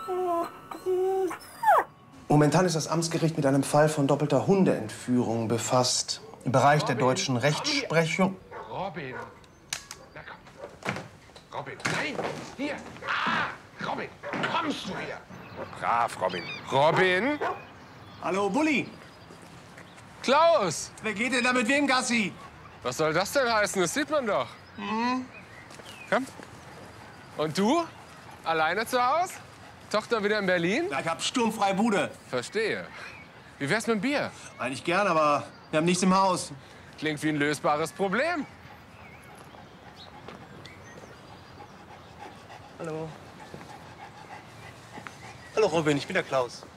Momentan ist das Amtsgericht mit einem Fall von doppelter Hundeentführung befasst. Im Bereich der deutschen Rechtsprechung. Robin! Na komm. Robin, nein! Hier! Ah! Robin, kommst du hier? Brav, Robin. Robin? Hallo, Bulli. Klaus! Wer geht denn da mit wem Gassi? Was soll das denn heißen? Das sieht man doch. Komm. Und du? Alleine zu Hause? Tochter wieder in Berlin? Ja, ich hab sturmfreie Bude. Verstehe. Wie wär's mit dem Bier? Eigentlich gern, aber wir haben nichts im Haus. Klingt wie ein lösbares Problem. Hallo. Hallo, Robin, ich bin der Klaus.